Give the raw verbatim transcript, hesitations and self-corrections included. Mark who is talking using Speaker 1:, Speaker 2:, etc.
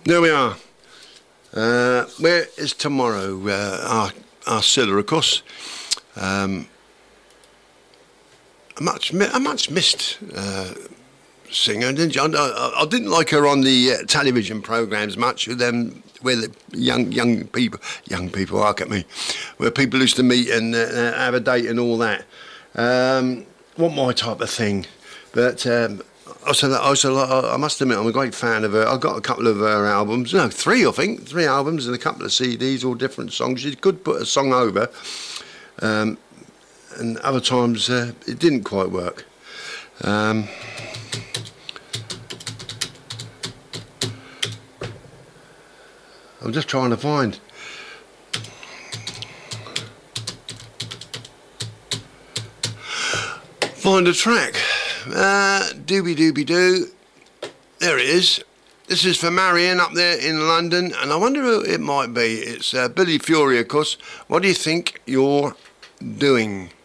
Speaker 1: There we are. Uh, where is tomorrow? Uh, our, our Scylla, of course. Um, a much, a much missed uh, singer, didn't you? I, I, I didn't like her on the uh, television programmes much with them, where the young young people, young people, look at me, where people used to meet and uh, have a date and all that. Um, what my type of thing, but. Um, Also, also, I must admit, I'm a great fan of her. I've got a couple of her albums, no, three, I think, three albums and a couple of C Ds, all different songs. She could put a song over, um, and other times uh, it didn't quite work. Um, I'm just trying to find. Find a track. Uh, doobie doobie doo. There it is. This is for Marion up there in London, and I wonder who it might be. It's uh, Billy Fury, of course. What do you think you're doing?